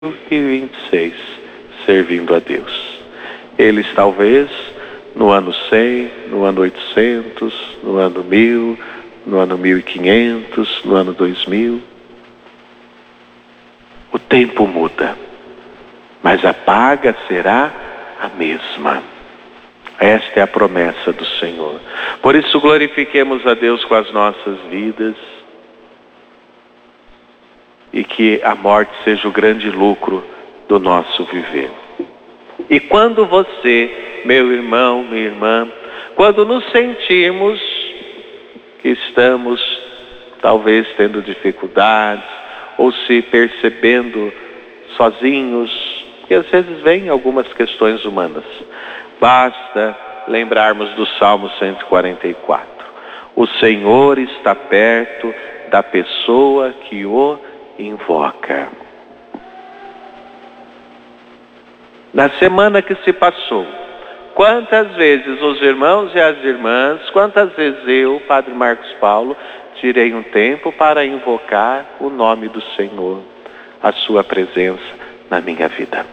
2026, servindo a Deus. Eles talvez no ano 100, no ano 800, no ano 1000, no ano 1500, no ano 2000. O tempo muda, mas a paga será a mesma. Esta é a promessa do Senhor. Por isso glorifiquemos a Deus com as nossas vidas e que a morte seja o grande lucro do nosso viver. E quando você, meu irmão, minha irmã, quando nos sentirmos que estamos talvez tendo dificuldades ou se percebendo sozinhos, porque às vezes vêm algumas questões humanas, basta lembrarmos do Salmo 144. O Senhor está perto da pessoa que o invoca. Na semana que se passou, quantas vezes os irmãos e as irmãs, quantas vezes eu, Padre Marcos Paulo, tirei um tempo para invocar o nome do Senhor, a sua presença na minha vida.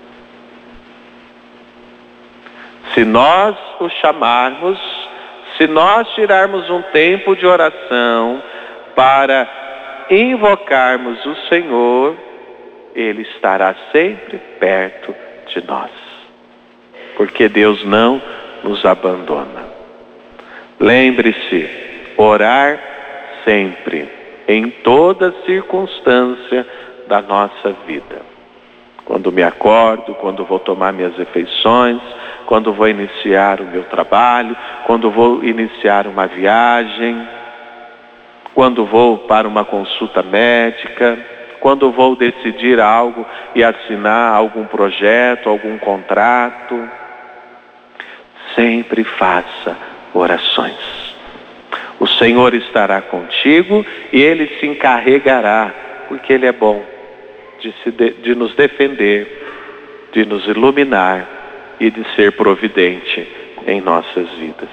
Se nós o chamarmos, se nós tirarmos um tempo de oração para invocarmos o Senhor, Ele estará sempre perto de nós. Porque Deus não nos abandona. Lembre-se, orar sempre, em toda circunstância da nossa vida. Quando me acordo, quando vou tomar minhas refeições, quando vou iniciar o meu trabalho, quando vou iniciar uma viagem, quando vou para uma consulta médica, quando vou decidir algo e assinar algum projeto, algum contrato, sempre faça orações. O Senhor estará contigo e Ele se encarregará, porque Ele é bom, de nos defender, de nos iluminar e de ser providente em nossas vidas.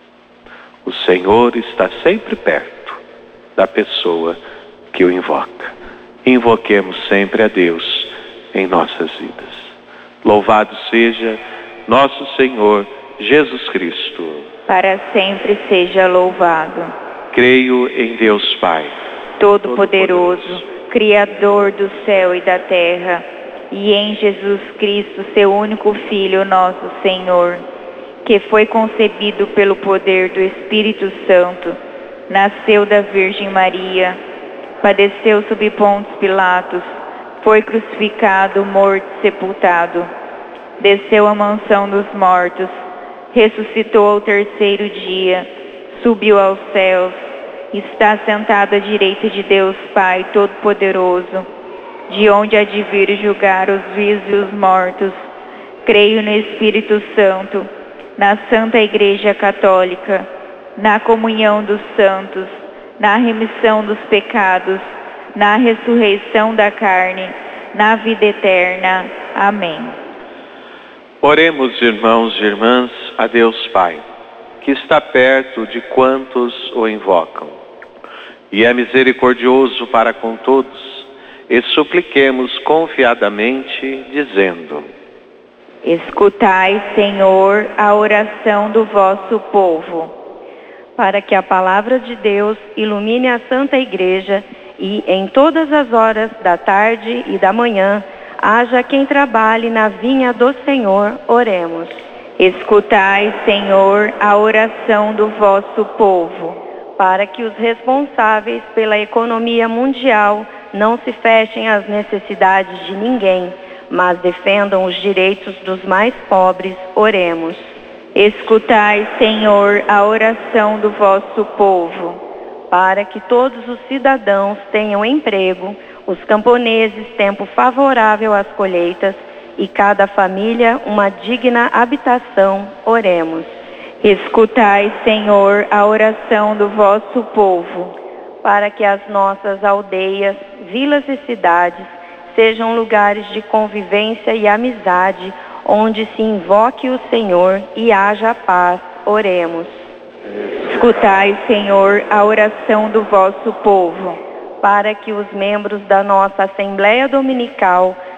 O Senhor está sempre perto da pessoa que o invoca. Invoquemos sempre a Deus em nossas vidas. Louvado seja nosso Senhor Jesus Cristo. Para sempre seja louvado. Creio em Deus Pai, Todo-Poderoso, Criador do céu e da terra, e em Jesus Cristo, seu único Filho, nosso Senhor, que foi concebido pelo poder do Espírito Santo, nasceu da Virgem Maria, padeceu sob Pôncio Pilatos, foi crucificado, morto e sepultado, desceu à mansão dos mortos, ressuscitou ao terceiro dia, subiu aos céus, está sentado à direita de Deus Pai Todo-Poderoso, de onde há de vir julgar os vivos e os mortos. Creio no Espírito Santo, na Santa Igreja Católica, na comunhão dos santos, na remissão dos pecados, na ressurreição da carne, na vida eterna. Amém. Oremos, irmãos e irmãs, a Deus Pai, que está perto de quantos o invocam, e é misericordioso para com todos, e supliquemos confiadamente, dizendo: Escutai, Senhor, a oração do vosso povo, para que a palavra de Deus ilumine a Santa Igreja e em todas as horas da tarde e da manhã haja quem trabalhe na vinha do Senhor. Oremos. Escutai, Senhor, a oração do vosso povo, para que os responsáveis pela economia mundial não se fechem às necessidades de ninguém, mas defendam os direitos dos mais pobres. Oremos. Escutai, Senhor, a oração do vosso povo, para que todos os cidadãos tenham emprego, os camponeses tempo favorável às colheitas e cada família uma digna habitação. Oremos. Escutai, Senhor, a oração do vosso povo, para que as nossas aldeias, vilas e cidades sejam lugares de convivência e amizade, onde se invoque o Senhor e haja paz. Oremos. Escutai, Senhor, a oração do vosso povo, para que os membros da nossa Assembleia Dominical